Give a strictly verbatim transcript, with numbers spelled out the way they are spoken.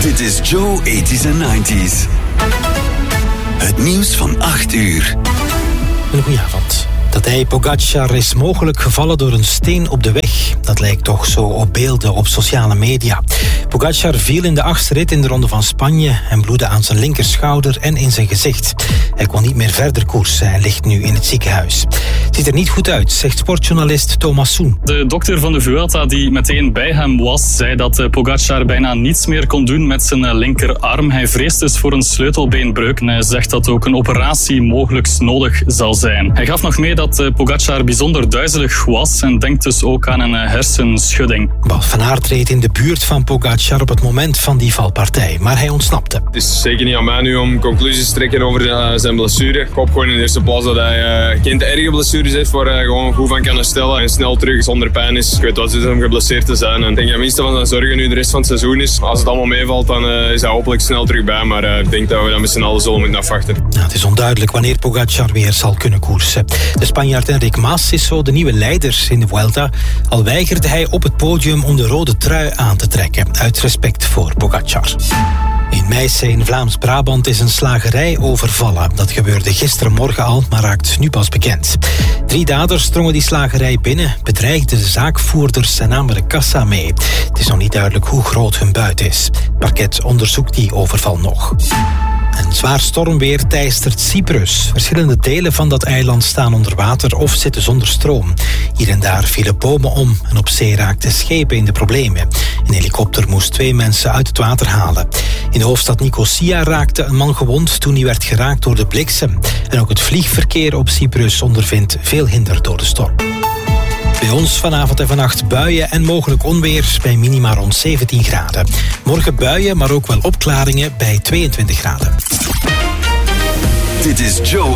Dit is Joe eighties and nineties. Het nieuws van acht uur. Een goeie avond. Tadej Pogačar is mogelijk gevallen door een steen op de weg. Dat lijkt toch zo op beelden op sociale media. Pogačar viel in de achtste rit in de Ronde van Spanje en bloedde aan zijn linkerschouder en in zijn gezicht. Hij kon niet meer verder koersen en ligt nu in het ziekenhuis. Het ziet er niet goed uit, zegt sportjournalist Thomas Soen. De dokter van de Vuelta die meteen bij hem was, zei dat Pogačar bijna niets meer kon doen met zijn linkerarm. Hij vreest dus voor een sleutelbeenbreuk en hij zegt dat ook een operatie mogelijk nodig zal zijn. Hij gaf nog mee dat Pogačar bijzonder duizelig was en denkt dus ook aan een hersenschudding. Wout van Aert reed in de buurt van Pogačar op het moment van die valpartij, maar hij ontsnapte. Het is zeker niet aan mij nu om conclusies te trekken over uh, zijn blessure. Ik hoop gewoon in de eerste plaats dat hij uh, geen te erge blessures heeft waar hij gewoon goed van kan herstellen en snel terug zonder pijn is. Ik weet wat het is om geblesseerd te zijn en ik denk dat minste van zijn zorgen nu de rest van het seizoen is. Als het allemaal meevalt, dan uh, is hij hopelijk snel terug bij, maar uh, ik denk dat we dat met z'n allen zullen moeten afwachten. Nou, het is onduidelijk wanneer Pogačar weer zal kunnen koersen. De Spanjaard Enric Mas is zo de nieuwe leider in de Vuelta. Al weigerde hij op het podium om de rode trui aan te trekken, uit respect voor Pogačar. In Meissen in Vlaams-Brabant is een slagerij overvallen. Dat gebeurde gisterenmorgen al, maar raakt nu pas bekend. Drie daders drongen die slagerij binnen, bedreigden de zaakvoerders en namen de kassa mee. Het is nog niet duidelijk hoe groot hun buit is. Het parket onderzoekt die overval nog. Een zwaar stormweer teistert Cyprus. Verschillende delen van dat eiland staan onder water of zitten zonder stroom. Hier en daar vielen bomen om en op zee raakten schepen in de problemen. Een helikopter moest twee mensen uit het water halen. In de hoofdstad Nicosia raakte een man gewond toen hij werd geraakt door de bliksem. En ook het vliegverkeer op Cyprus ondervindt veel hinder door de storm. Bij ons vanavond en vannacht buien en mogelijk onweer bij minima rond zeventien graden. Morgen buien, maar ook wel opklaringen bij tweeëntwintig graden. Dit is Joe